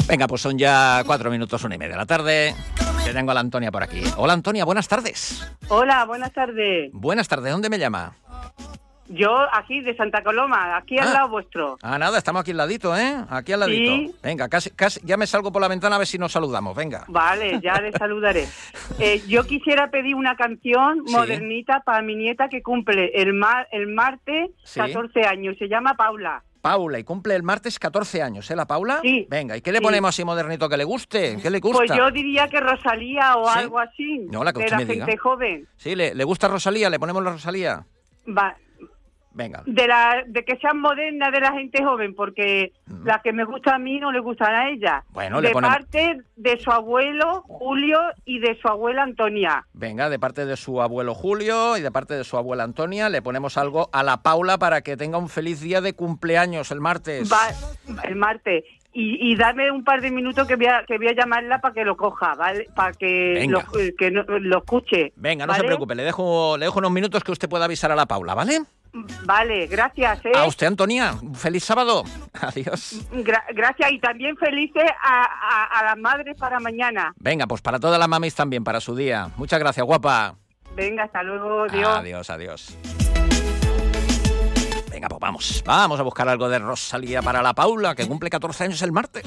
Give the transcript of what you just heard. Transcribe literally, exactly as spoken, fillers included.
Venga, pues son ya cuatro minutos, una y media de la tarde. Que tengo a la Antonia por aquí. Hola, Antonia, buenas tardes. Hola, buenas tardes. Buenas tardes, ¿dónde me llama? Yo aquí de Santa Coloma, aquí ah. al lado vuestro. Ah, nada, estamos aquí al ladito, ¿eh? Aquí al ladito. Sí. Venga, casi, casi, ya me salgo por la ventana a ver si nos saludamos, venga. Vale, ya le saludaré. Eh, yo quisiera pedir una canción Sí. modernita para mi nieta que cumple el, mar, el martes Sí. catorce años, se llama Paula. Paula, y cumple el martes catorce años, ¿eh, la Paula? Sí. Venga, ¿y qué le Sí. ponemos así modernito que le guste? ¿Qué le gusta? Pues yo diría que Rosalía o ¿Sí? algo así, No, la que de usted la me diga. gente joven. Sí, ¿le, le gusta Rosalía? ¿Le ponemos la Rosalía? Va, Venga. de la de que sean modernas de la gente joven, porque Mm. las que me gustan a mí no le gustan a ella. Bueno, le de ponemos- parte de su abuelo Julio y de su abuela Antonia. Venga, de parte de su abuelo Julio y de parte de su abuela Antonia, le ponemos algo a la Paula para que tenga un feliz día de cumpleaños el martes. Va, el martes. Y, y dame un par de minutos que voy a, que voy a llamarla para que lo coja, ¿vale? Para que, lo, Venga. eh, que no- lo escuche. Venga, no ¿vale? se preocupe, le dejo, le dejo unos minutos que usted pueda avisar a la Paula, ¿vale? Vale, gracias, ¿eh? A usted, Antonia, un feliz sábado. Adiós. Gra- gracias y también felices a, a, a las madres para mañana. Venga, pues para todas las mamis también, para su día. Muchas gracias, guapa. Venga, hasta luego, Dios. Adiós, adiós. Venga, pues vamos. Vamos a buscar algo de Rosalía para la Paula, que cumple catorce años el martes.